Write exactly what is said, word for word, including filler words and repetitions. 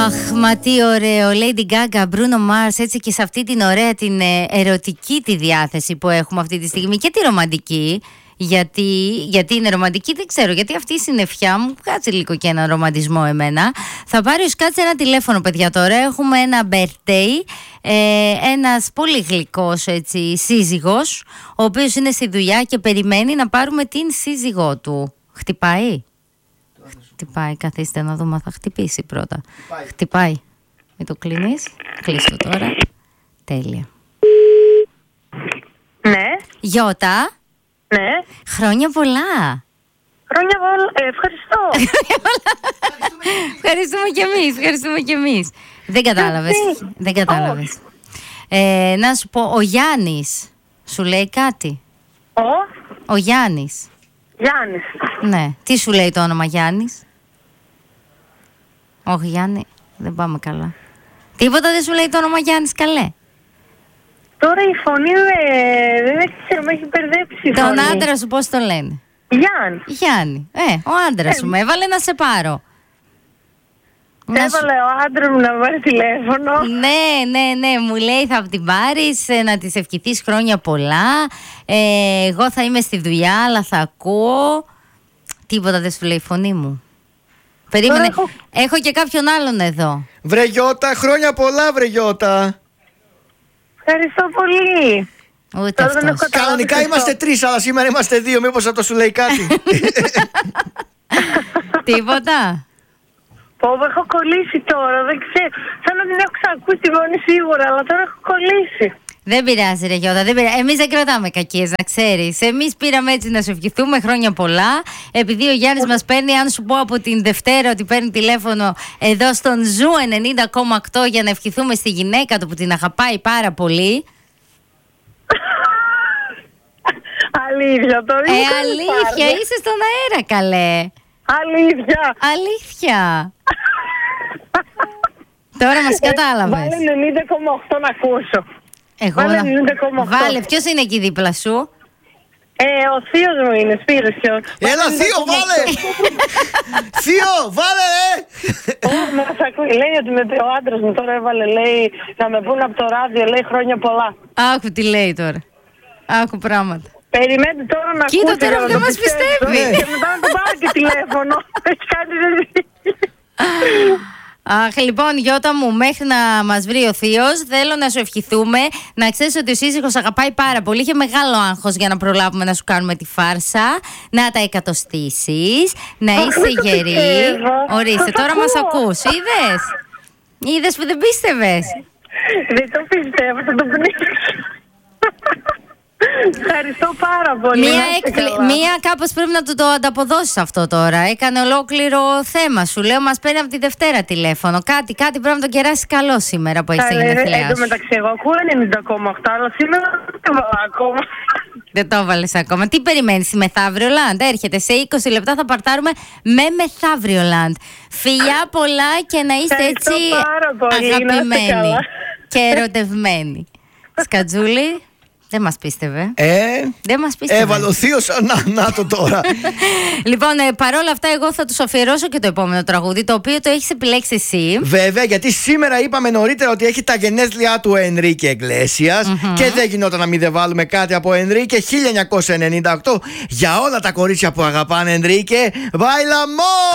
Αχ, μα τι ωραίο. Lady Gaga, Bruno Mars, έτσι και σε αυτή την ωραία την ερωτική τη διάθεση που έχουμε αυτή τη στιγμή και τη ρομαντική. Γιατί, γιατί είναι ρομαντική, δεν ξέρω. Γιατί αυτή η συννεφιά μου κάτσε λίγο και ένα ρομαντισμό εμένα. Θα πάρει ο Σκάτς ένα τηλέφωνο, παιδιά. Τώρα έχουμε ένα birthday. Ε, ένας πολύ γλυκός έτσι, σύζυγος, ο οποίος είναι στη δουλειά και περιμένει να πάρουμε την σύζυγό του. Χτυπάει. Χτυπάει, καθίστε να δούμε, θα χτυπήσει πρώτα. Χτυπάει. Χτυπάει. Μην το κλείνεις. Κλείστο τώρα. Τέλεια. Ναι. Γιώτα. Ναι. Χρόνια πολλά. Χρόνια πολλά. Ε, ευχαριστώ. Ευχαριστούμε κι εμείς. Ευχαριστούμε κι εμείς. Δεν κατάλαβες. Δεν κατάλαβες. Ε, να σου πω, ο Γιάννης σου λέει κάτι. Ο. Ο Γιάννης. Γιάννης. Ναι. Τι σου λέει το όνομα Γιάννης? Όχι Γιάννη, δεν πάμε καλά. Τίποτα δεν σου λέει το όνομα Γιάννης, καλέ? Τώρα η φωνή ε, δεν ξέρω, με έχει μπερδέψει. Τον άντρα σου πώς το λένε? Γιάννη. Γιάννη. Ε, ο άντρας ε, σου με έβαλε να σε πάρω. Σε έβαλε σου... ο άντρας μου να πάρει τηλέφωνο. Ναι, ναι, ναι, μου λέει θα την πάρεις, να της ευχηθείς χρόνια πολλά. Ε, εγώ θα είμαι στη δουλειά, αλλά θα ακούω. Τίποτα δεν σου λέει η φωνή μου. Περίμενε, έχω... έχω και κάποιον άλλον εδώ. Βρε Γιώτα, χρόνια πολλά βρε Γιώτα. Ευχαριστώ πολύ. Ούτε αυτός. Κανονικά είμαστε τρεις, αλλά σήμερα είμαστε δύο. Μήπως αυτό σου λέει κάτι? Τίποτα. Πω, έχω κολλήσει τώρα, δεν ξέρω. Σαν να την έχω ξανακούσει τη φωνή σίγουρα, αλλά τώρα έχω κολλήσει. Δεν πειράζει ρε Γιώτα, δεν πειράζει. Εμείς δεν κρατάμε κακίες, να ξέρεις. Εμείς πήραμε έτσι να σου ευχηθούμε χρόνια πολλά. Επειδή ο Γιάννης μας παίρνει, αν σου πω από την Δευτέρα ότι παίρνει τηλέφωνο εδώ στον Ζου ενενήντα κόμμα οκτώ για να ευχηθούμε στη γυναίκα του που την αγαπάει πάρα πολύ. Αλήθεια τώρα. Ε, αλήθεια, είσαι στον αέρα καλέ. Αλήθεια. Αλήθεια. Τώρα μας κατάλαβες. Βάλε ενενήντα κόμμα οκτώ να ακούσω. Εγώ Βάλε να... ενενήντα κόμμα οκτώ. Βάλε, ποιος είναι εκεί δίπλα σου? Ε, ο θείος μου είναι, Σπύρος ποιος. Έλα θείο, βάλε! Θείο, βάλε ρε! Μας ακούει, λέει ότι με ο άντρας μου τώρα έβαλε, λέει, να με πούνε από το ράδιο, λέει χρόνια πολλά. Άκου τι λέει τώρα. Άκου πράγματα. Περιμένετε τώρα να ακούτε. Κοίτα τώρα που δεν μας πιστεύει. Και μετά να το πάρω και τηλέφωνο. Έχει κάνει Αχ, λοιπόν, Γιώτα μου, μέχρι να μας βρει ο θείος, θέλω να σου ευχηθούμε. Να ξέρεις ότι ο σύζυγος αγαπάει πάρα πολύ. Είχε μεγάλο άγχος για να προλάβουμε να σου κάνουμε τη φάρσα. Να τα εκατοστήσεις, να είσαι γερή. Ορίστε, τώρα μας ακούς. Είδες? Είδες που δεν πίστευες? Δεν το πιστεύω, θα το πνίξω. Ευχαριστώ πάρα πολύ. Μία, εκπλη... Μία κάπως πρέπει να του το ανταποδώσεις αυτό τώρα. Έκανε ολόκληρο θέμα. Σου λέω, μας παίρνει από τη Δευτέρα τηλέφωνο. Κάτι, κάτι πρέπει να τον κεράσει καλό σήμερα που έχει τα γενέθλιά σου. Εν τω μεταξύ, εγώ ακούω ενενήντα κόμμα οκτώ, αλλά σήμερα δεν το έβαλα ακόμα. Δεν το έβαλες ακόμα. Τι περιμένεις, η Μεθαύριο Λαντ? Έρχεται σε είκοσι λεπτά, θα παρτάρουμε με Μεθαύριο Λαντ. Φιλιά πολλά και να είστε έτσι αγαπημένοι και ερωτευμένοι. Σκατζούλη. Δεν μας πίστευε. Ε, δεν μας πίστευε. Έβαλε ο θείος, να, να το τώρα. Λοιπόν, ε, παρόλα αυτά, εγώ θα τους αφιερώσω και το επόμενο τραγούδι, το οποίο το έχεις επιλέξει εσύ. Βέβαια, γιατί σήμερα είπαμε νωρίτερα ότι έχει τα γενέθλιά του Ενρίκε Εγκλέσιας mm-hmm. και δεν γινόταν να μην δεν βάλουμε κάτι από Ενρίκε χίλια εννιακόσια ενενήντα οκτώ για όλα τα κορίτσια που αγαπάνε Ενρίκε. Bailamos!